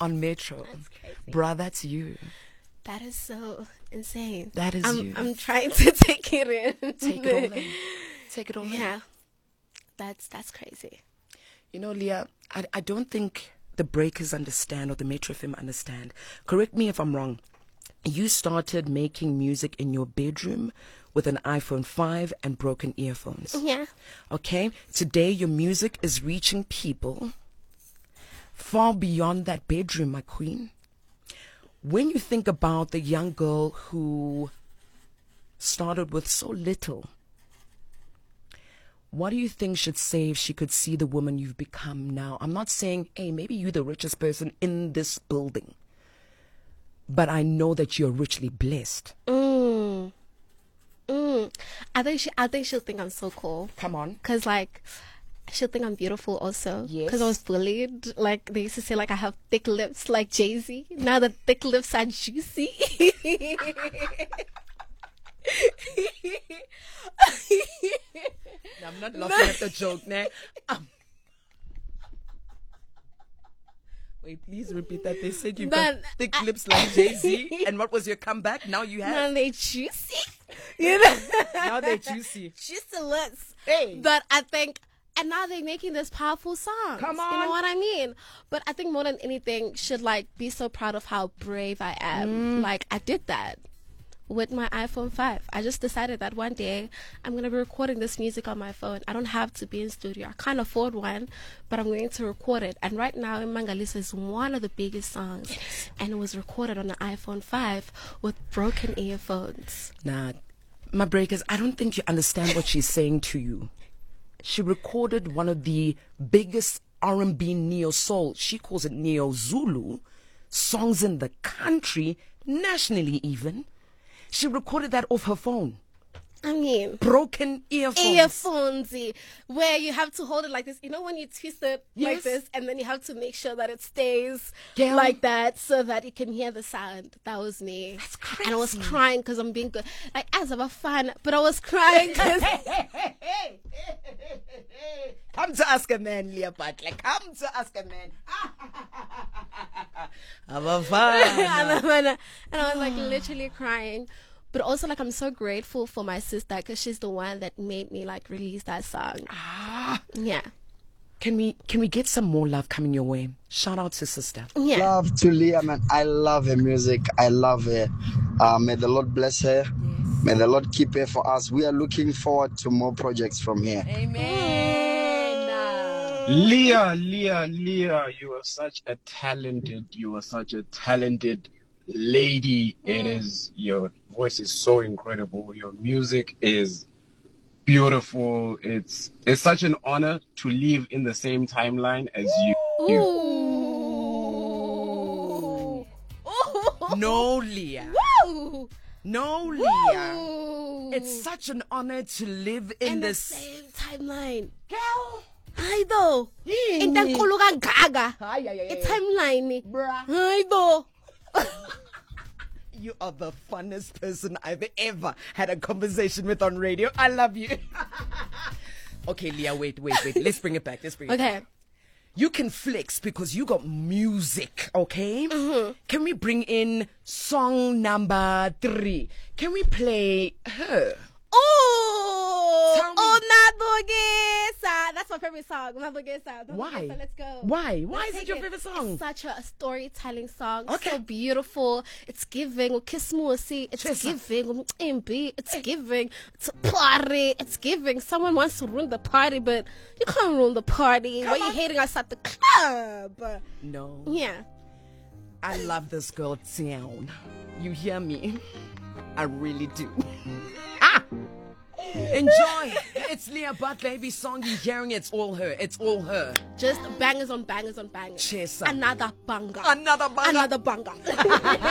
on Metro. That's crazy. Bruh, that's you. That is so insane. That is you. I'm trying to take it in. Take it all in. Take it all in. Yeah. That's crazy. You know, Leah, I don't think the breakers understand or the Metro FM understand. Correct me if I'm wrong. You started making music in your bedroom with an iPhone 5 and broken earphones. Yeah. Okay? Today, your music is reaching people far beyond that bedroom, my queen. When you think about the young girl who started with so little, what do you think she'd say if she could see the woman you've become now? I'm not saying, hey, maybe you're the richest person in this building, but I know that you're richly blessed. I think she'll think I'm so cool. Come on. Cause like, she'll think I'm beautiful also. Yes. Cause I was bullied. Like they used to say like I have thick lips like Jay-Z. Now the thick lips are juicy. I'm not laughing at the joke, nah. Wait, please repeat that. They said you've got thick lips like Jay-Z. And what was your comeback? Now you have? Now they juicy. You know? Now they're juicy. Juicy lips. Hey. But I think, and now they're making this powerful song. Come on. You know what I mean? But I think more than anything, should like be so proud of how brave I am. Like I did that with my iPhone 5. I just decided that one day I'm going to be recording this music on my phone. I don't have to be in studio. I can't afford one, but I'm going to record it. And right now, Mangaliso is one of the biggest songs. Yes. And it was recorded on an iPhone 5 with broken earphones. Nah, my breakers, I don't think you understand what she's saying to you. She recorded one of the biggest R&B neo-soul, she calls it neo-Zulu, songs in the country, nationally even. She recorded that off her phone. I mean, broken earphones. Earphones, where you have to hold it like this. You know when you twist it like this, and then you have to make sure that it stays like that so that you can hear the sound. That was me. That's crazy. And I was crying because I'm being good. Like, as of a fan, but I was crying because... Come to ask a man, Leah Butler. Come to ask a man. I'm a fan. And I was like literally crying. But also, like, I'm so grateful for my sister because she's the one that made me like release that song. Yeah. Can we get some more love coming your way? Shout out to sister. Yeah. Love to Leah, man. I love her music. I love her. May the Lord bless her. Yes. May the Lord keep her for us. We are looking forward to more projects from here. Amen. Leah, you are such a talented lady. It is, your voice is so incredible. Your music is beautiful. It's such an honor to live in the same timeline as you. Ooh. No, Leah. Woo. No, Leah. Woo. It's such an honor to live in the this same timeline. Girl. Hi though. Intankulu kangaka. Timeline. Bruh. Hi though. You are the funnest person I've ever had a conversation with on radio. I love you. Okay, Leah, wait. Let's bring it back. Okay. You can flex because you got music, okay? Mm-hmm. Can we bring in song number 3? Can we play her? Oh, Nabugesa. That's my favorite song. Nabugesa. Why? Let's go. Why is it your favorite song? It's such a storytelling song. Okay. So beautiful. It's giving. Kismusi. It's giving. It's giving. It's a party. It's giving. Someone wants to ruin the party, but you can't ruin the party. Why are you hating us at the club? No. Yeah. I love this girl, Tsian. You hear me? I really do. Enjoy. It's Leah Butler. Every song you're hearing, it's all her. Just bangers on bangers on bangers. Cheers. Another banger. Another banger. Another banger.